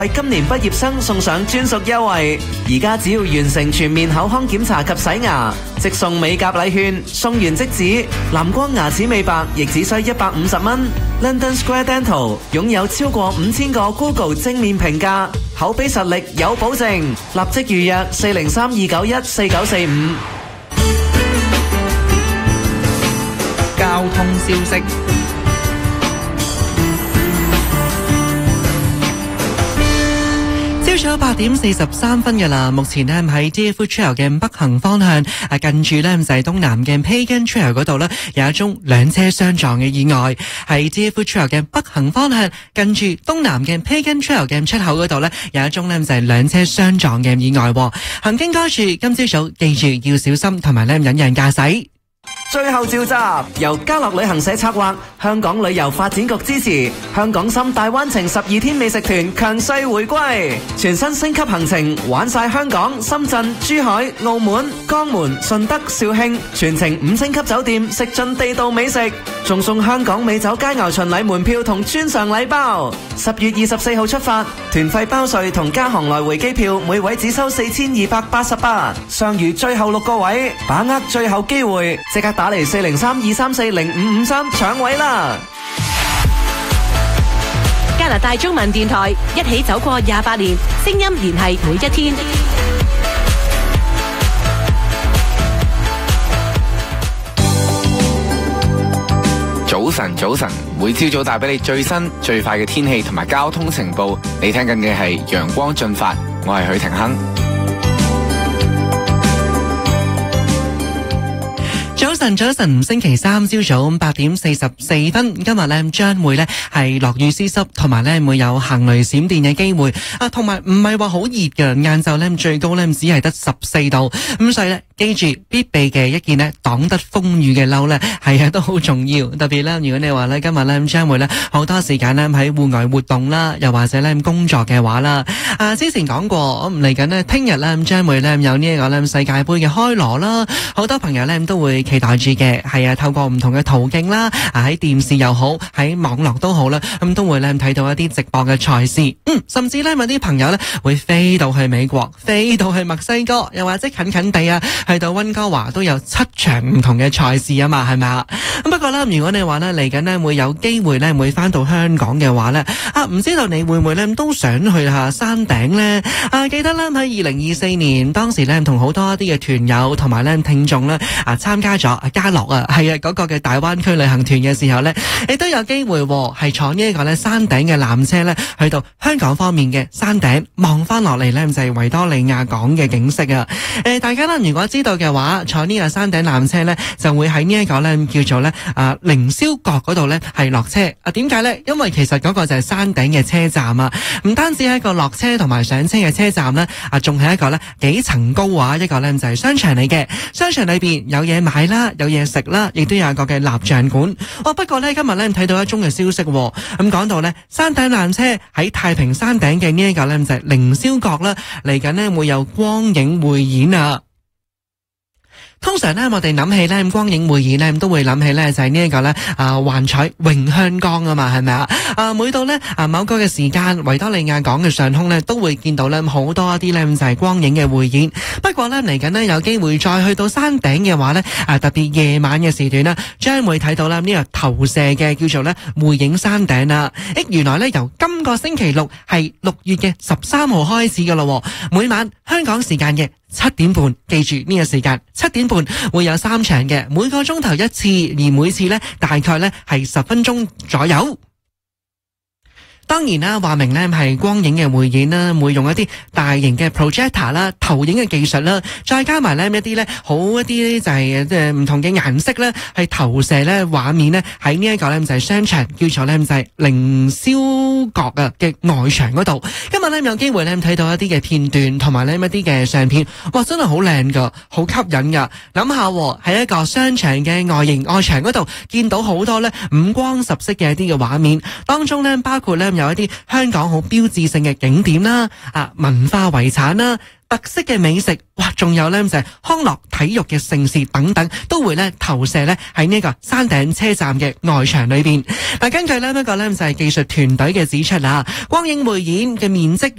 為今年畢業生送上專屬優惠，而家只要完成全面口腔檢查及洗牙，即送美甲禮券，送完即止。藍光牙齒美白亦只需150蚊。London Square Dental 擁有超過5000個 Google 正面評價，口碑實力有保證，立即預約403-291-4945。 交通消息。朝早8點43分嘅啦，目前呢喺 Deerfoot Trail 嘅北行方向，近住呢就係東南嘅 Pagan Trail 嗰度呢，有一宗兩車相撞嘅意外。喺 Deerfoot Trail 嘅北行方向，近住東南嘅 Pagan Trail 嘅出口嗰度呢，有一宗呢就係兩車相撞嘅意外。行經該處，今朝早記住要小心，同埋呢忍讓駕駛。 最後召集由家樂旅行社策劃，香港旅遊發展局支持，香港深大灣情12天美食團強勢回歸，全新升級行程，玩晒香港、深圳、珠海、澳門、江門、順德、肇慶，全程5星級酒店，食盡地道美食，仲送香港美酒佳肴巡禮門票同專上禮包。10月24號出發，團費包稅同加航來回機票，每位只收4288，尚餘最後6個位，把握最後機會，即刻打嚟403-234-0553搶位啦！ 加拿大中文電台一起走過28年，聲音聯繫每一天。 早晨，每朝早帶俾你最新最快嘅天氣同埋交通情報。你聽緊嘅係陽光進發，我係許廷鏗。 早晨，星期三朝早8點44分，今日咧將會咧係落雨絲濕，同埋咧會有行雷閃電嘅機會啊，同埋唔係話好熱嘅，晏晝咧最高咧只係得14度，咁所以咧記住必備嘅一件咧擋得風雨嘅褸咧係都好重要，特別咧如果你話咧今日咧將會咧好多時間咧喺戶外活動啦，又或者咧工作嘅話啦，之前講過我嚟緊咧聽日咧將會咧有呢一個咧世界盃嘅開鑼啦，好多朋友咧都會期待住嘅，係透過唔同嘅途徑啦，喺電視又好，喺網絡都好啦，咁都會咧睇到一啲直播嘅賽事，甚至咧有啲朋友咧會飛到去美國，飛到去墨西哥，又或者近近地去到溫哥華都有7場唔同嘅賽事啊嘛，係咪啊？咁不過咧，如果你話咧嚟緊咧會有機會咧會翻到香港嘅話咧，唔知道你會唔會咧都想去下山頂咧？記得咧喺2024年，當時咧同好多一啲嘅團友同埋咧聽眾咧參加咗家樂係嗰個嘅大灣區旅行團嘅時候咧，亦都有機會係坐呢一個咧山頂嘅纜車咧，去到香港方面嘅山頂望翻落嚟咧就係維多利亞港嘅景色啊！大家咧如果知道嘅話，坐呢個山頂纜車咧就會喺呢一個咧叫做咧凌霄閣嗰度咧係落車啊！點解咧？因為其實嗰個就係山頂嘅車站啊，唔單止係一個落車同埋上車嘅車站咧，仲係一個咧幾層高一個咧就係商場嚟嘅，商場裏邊有嘢買啦，有嘢食啦，亦都有一個嘅蠟像館。不過咧今日咧睇到一宗嘅消息，咁講到咧山頂纜車喺太平山頂嘅呢一個咧就係凌霄閣啦，嚟緊咧會有光影匯演啊！通常咧，我哋諗起咧光影匯演咧，都會諗起咧就係呢一個咧幻彩詠香江啊嘛，係咪啊？每到咧某個嘅時間，維多利亞港嘅上空咧都會見到咧好多一啲咧就係光影嘅匯演。不過咧嚟緊咧有機會再去到山頂嘅話咧，特別夜晚嘅時段咧，將會睇到咧呢個投射嘅叫做咧匯影山頂啦。原來咧由今個星期六係6月嘅13號開始噶咯，每晚香港時間嘅7點半，記住呢個時間7點半會有3場嘅，每個鐘頭1次，而每次呢大概呢係10分鐘左右。當然啦，話明咧係光影嘅匯演啦，會用一啲大型嘅 projector 啦、投影嘅技術啦，再加埋咧一啲咧好一啲就係唔同嘅顏色咧，係投射咧畫面咧喺呢一個咧就係商場叫做咧就係凌霄閣嘅外牆嗰度。今日咧有機會咧睇到一啲嘅片段同埋咧一啲嘅相片，哇真係好靚噶，好吸引噶。諗下喺一個商場嘅外牆嗰度見到好多咧五光十色嘅一啲嘅畫面，當中咧包括咧有一啲香港好標誌性嘅景點啦，文化遺產啦，特色嘅美食，哇，仲有咧就係康樂體育嘅盛事等等，都會咧投射咧喺呢個山頂車站嘅外牆裏邊。根據呢一個咧就係技術團隊嘅指出啦，光影匯演嘅面積